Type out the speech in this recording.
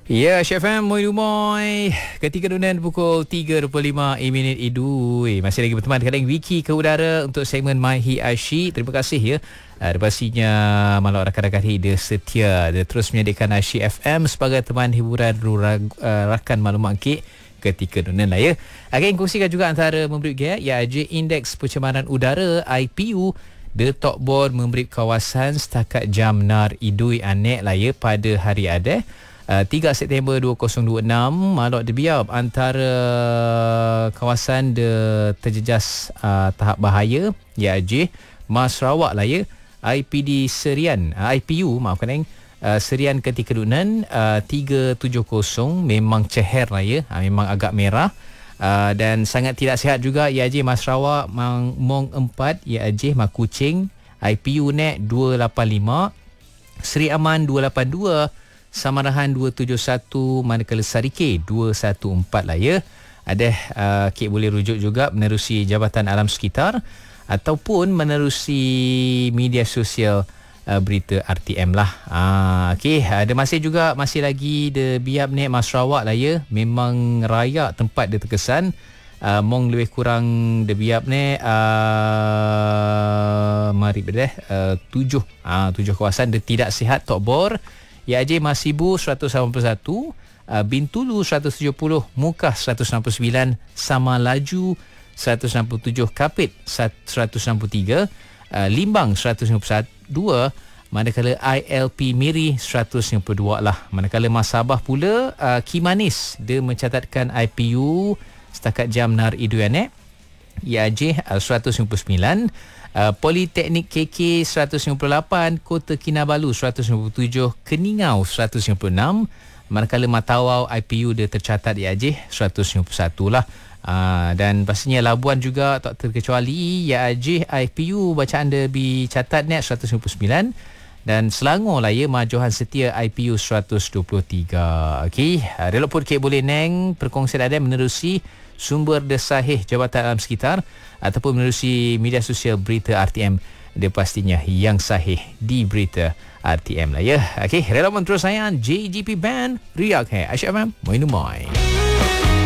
Ya, Chef M, moi rumoi. Ketika dunia pukul 3.25 minit Idu. Masih lagi berteman dengan Wiki ke udara untuk segmen My He I She. Terima kasih ya. Pastinya malam rakan-rakan Hida setia. Dia terus menyediakan Ashi FM sebagai teman hiburan rakan maklumat kek ketika dunia lah ya. Akan kongsikan juga antara memberi gaya iaitu Indeks Pencemaran Udara IPU. The Top Board memberi kawasan setakat jam nar idui anek lah ya pada hari ada 3 September 2026 malok debiab antara kawasan de terjejas tahap bahaya iaitu Mas Sarawak lah ya. IPD Serian IPU maafkan Serian ketika dunan 370 memang ceher lah ya, memang agak merah. Dan sangat tidak sihat juga iaitu Mas Sarawak Mong 4 iaitu Mak Kucing IPU net 285, Seri Aman 282, Samarahan 271, manakala Sarike 214 lah ya. Ada kek boleh rujuk juga menerusi Jabatan Alam Sekitar ataupun menerusi media sosial berita RTM lah. Okey, ada masih lagi de biap ni Mas Sarawak lah ya. Memang raya tempat dia terkesan. Mong lebih kurang de biap ni mari bedeh 7 kawasan dia tidak sihat top bor. IAJ Masibu 181, Bintulu 170, Mukah 169, Sama Laju 167, Kapit 163, Limbang 152, manakala ILP Miri 152 lah. Manakala Mas Sabah pula Kimanis dia mencatatkan IPU setakat jam nar iduane IAJ 159, Politeknik KK 158, Kota Kinabalu 157, Keningau 156, manakala Matawau IPU dia tercatat IAJ 151 lah. Dan pastinya Labuan juga tak terkecuali IAJ IPU bacaan dia dicatat net 159, dan Selangor lah ya Majohan Setia IPU 123. Okey, relok pun kek boleh neng perkongsian ada menerusi sumber desahih Jabatan Alam Sekitar ataupun menerusi media sosial berita RTM. Dia pastinya yang sahih di berita RTM lah ya. Okey, relok pun terus sayang JGP Band Riak hai Aisyah Mam Moi.